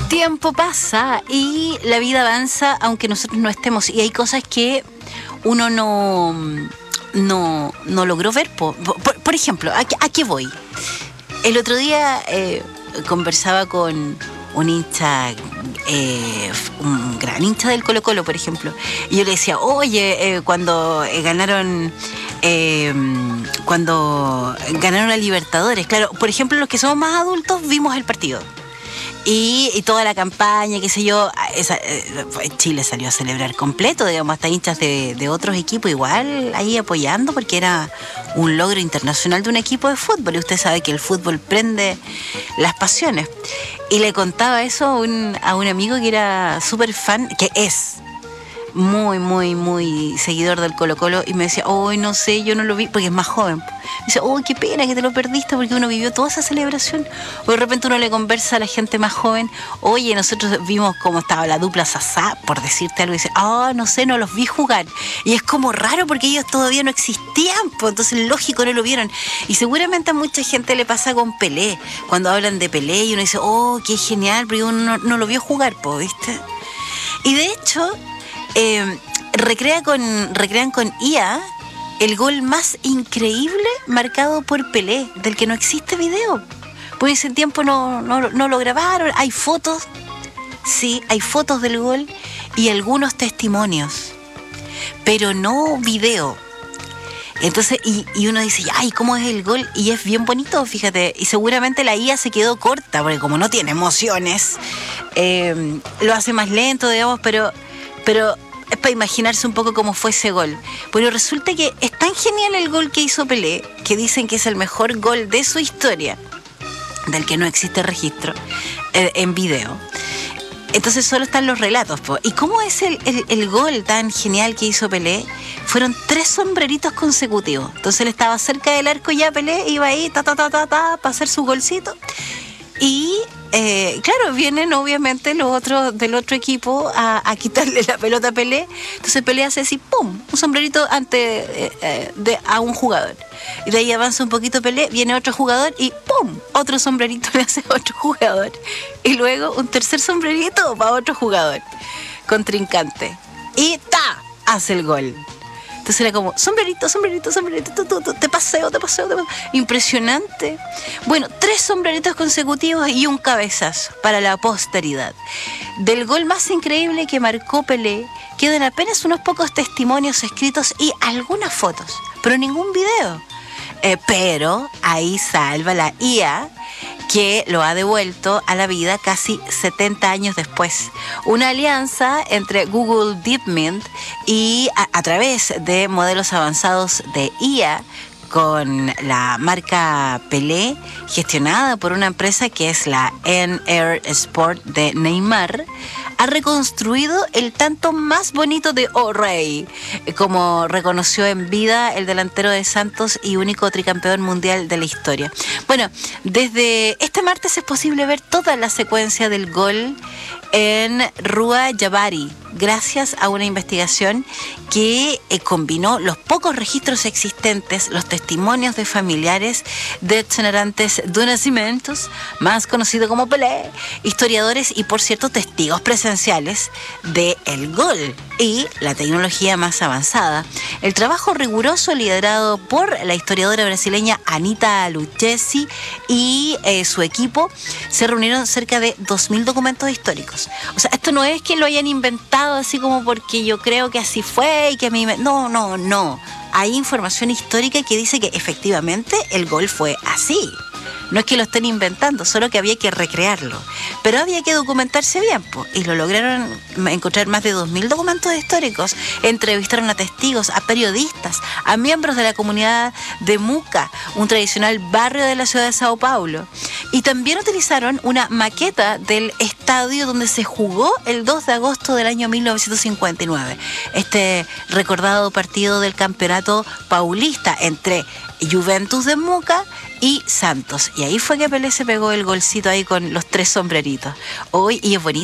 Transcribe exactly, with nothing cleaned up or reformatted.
tiempo pasa y la vida avanza aunque nosotros no estemos, y hay cosas que uno no no, no logró ver. Por, por, por ejemplo, ¿a, ¿a qué voy? El otro día eh, conversaba con un hincha, eh, un gran hincha del Colo Colo, por ejemplo, y yo le decía, oye, eh, cuando eh, ganaron eh, cuando ganaron a Libertadores, claro, por ejemplo, los que somos más adultos vimos el partido y, y toda la campaña, qué sé yo, esa, eh, Chile salió a celebrar completo, digamos, hasta hinchas de, de otros equipos igual ahí apoyando, porque era un logro internacional de un equipo de fútbol, y usted sabe que el fútbol prende las pasiones. Y le contaba eso a un, a un amigo que era súper fan, que es muy, muy, muy seguidor del Colo Colo, y me decía, oh, no sé, yo no lo vi, porque es más joven. Me dice, oh, qué pena que te lo perdiste, porque uno vivió toda esa celebración. O de repente uno le conversa a la gente más joven, oye, nosotros vimos cómo estaba la dupla Sasá, por decirte algo, y dice, ah, oh, no sé, no los vi jugar. Y es como raro porque ellos todavía no existían, pues, entonces lógico no lo vieron. Y seguramente a mucha gente le pasa con Pelé, cuando hablan de Pelé y uno dice, oh, qué genial, pero uno no, no lo vio jugar, pues, ¿viste? Y de hecho, Eh, recrea con, recrean con I A el gol más increíble marcado por Pelé, del que no existe video. Por ese tiempo no, no, no lo grabaron. Hay fotos, sí, hay fotos del gol y algunos testimonios, pero no video. Entonces, y, y uno dice, ay, ¿cómo es el gol? Y es bien bonito, fíjate. Y seguramente la I A se quedó corta, porque como no tiene emociones, eh, lo hace más lento, digamos, pero... pero es para imaginarse un poco cómo fue ese gol. Pero resulta que es tan genial el gol que hizo Pelé, que dicen que es el mejor gol de su historia, del que no existe registro eh, en video. Entonces solo están los relatos, po. ¿Y cómo es el, el, el gol tan genial que hizo Pelé? Fueron tres sombreritos consecutivos. Entonces él estaba cerca del arco, ya Pelé iba ahí, ta, ta, ta, ta, ta, para hacer su golcito. Y eh, claro, vienen obviamente los otros del otro equipo a, a quitarle la pelota a Pelé. Entonces Pelé hace así, pum, un sombrerito ante eh, eh, de, a un jugador. Y de ahí avanza un poquito Pelé, viene otro jugador y pum, otro sombrerito le hace a otro jugador. Y luego un tercer sombrerito para otro jugador contrincante. Y ¡ta! Hace el gol. Entonces era como, sombrerito, sombrerito, sombrerito, tu, tu, tu, te paseo, te paseo, te paseo. Impresionante. Bueno, tres sombreritos consecutivos y un cabezazo para la posteridad. Del gol más increíble que marcó Pelé, quedan apenas unos pocos testimonios escritos y algunas fotos, pero ningún video. Eh, pero ahí salva la I A, que lo ha devuelto a la vida casi setenta años después. Una alianza entre Google DeepMind y a, a través de modelos avanzados de I A con la marca Pelé, gestionada por una empresa que es la N R Sport de Neymar, ha reconstruido el tanto más bonito de O'Reilly, como reconoció en vida el delantero de Santos y único tricampeón mundial de la historia. Bueno, desde este martes es posible ver toda la secuencia del gol en Rua Jabari, gracias a una investigación que eh, combinó los pocos registros existentes, los testimonios de familiares de itinerantes do Nascimentos, más conocido como Pelé, historiadores y, por cierto, testigos presenciales de el gol y la tecnología más avanzada. El trabajo riguroso liderado por la historiadora brasileña Anita Lucchesi y eh, su equipo se reunieron cerca de dos mil documentos históricos. O sea, esto no es que lo hayan inventado así como porque yo creo que así fue y que a mí me... No, no, no. Hay información histórica que dice que efectivamente el gol fue así. No es que lo estén inventando, solo que había que recrearlo. Pero había que documentarse bien, po, y lo lograron encontrar más de dos mil documentos históricos. Entrevistaron a testigos, a periodistas, a miembros de la comunidad de Muca, un tradicional barrio de la ciudad de Sao Paulo. Y también utilizaron una maqueta del estadio donde se jugó el dos de agosto del año mil novecientos cincuenta y nueve. Este recordado partido del campeonato paulista entre Juventus de Muca y Santos. Y ahí fue que Pelé se pegó el golcito ahí con los tres sombreritos. Hoy, y es bonito.